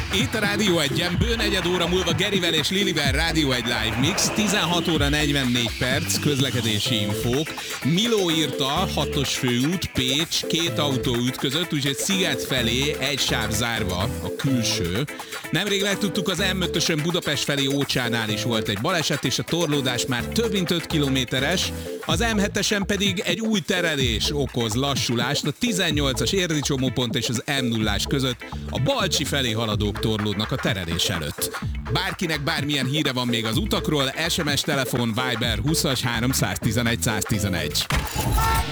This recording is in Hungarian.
Itt a Rádió 1-en, bő negyed óra múlva Gerivel és Lilivel Rádió 1 Live Mix, 16 óra 44 perc, közlekedési infók. Miló írta, 6-os főút, Pécs, 2 autó ütközött, úgyhogy Sziget felé egy sáv zárva, a külső. Nemrég megtudtuk, az M5-ösön Budapest felé Ócsánál is volt egy baleset, és a torlódás már több mint 5 kilométeres. Az M7-esen pedig egy új terelés okoz lassulást, a 18-as érdi csomópont és az M0-ás között a Balcsi felé haladók torlódnak a terelés előtt. Bárkinek bármilyen híre van még az utakról, SMS, telefon, Viber 20-as 311 111.